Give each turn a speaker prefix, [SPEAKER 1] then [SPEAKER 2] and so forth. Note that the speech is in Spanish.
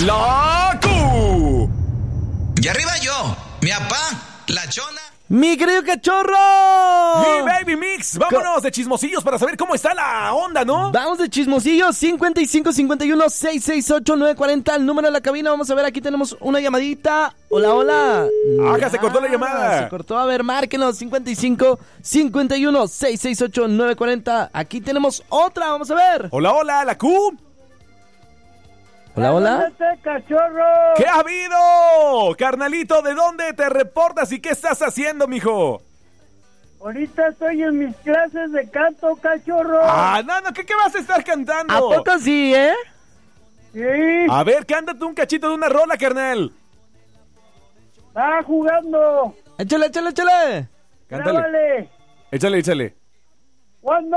[SPEAKER 1] La Q.
[SPEAKER 2] Y arriba yo, mi papá, la chona.
[SPEAKER 3] ¡Mi querido cachorro!
[SPEAKER 1] Mi baby mix. Vámonos de chismosillos para saber cómo está la onda, ¿no?
[SPEAKER 3] Vamos de chismosillos. 5551-668-940. El número de la cabina. Vamos a ver, aquí tenemos una llamadita. Hola, hola.
[SPEAKER 1] Se cortó la llamada.
[SPEAKER 3] Se cortó. A ver, márquenos. 5551-668-940. Aquí tenemos otra. Vamos a ver.
[SPEAKER 1] Hola, hola, la Q.
[SPEAKER 3] Hola, hola.
[SPEAKER 4] Cachorro.
[SPEAKER 1] ¿Qué ha habido? Carnalito, ¿de dónde te reportas y qué estás haciendo, mijo?
[SPEAKER 4] Ahorita estoy en mis clases de canto, cachorro.
[SPEAKER 1] No, ¿qué vas a estar cantando?
[SPEAKER 3] ¿A poco sí, eh?
[SPEAKER 4] Sí.
[SPEAKER 1] A ver, cántate un cachito de una rola, carnal.
[SPEAKER 4] Está jugando.
[SPEAKER 3] Échale.
[SPEAKER 1] Cántale.
[SPEAKER 4] Grábale.
[SPEAKER 1] Échale.
[SPEAKER 4] ¿Cuándo?